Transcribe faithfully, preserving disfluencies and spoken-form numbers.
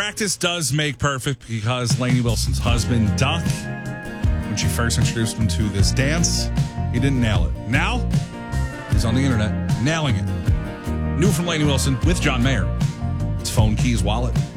practice does make perfect because Lainey Wilson's husband, Duck, when she first introduced him to this dance, he didn't nail it. Now, he's on the internet, nailing it. New from Lainey Wilson with John Mayer. It's Phone Keys Wallet.